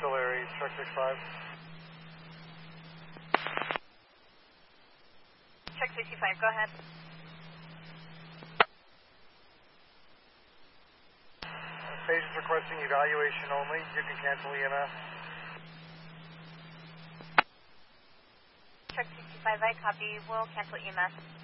Aries, truck 65. Truck 65, go ahead. Patient's requesting evaluation only. You can cancel EMS. Truck 65, I copy. We'll cancel EMS.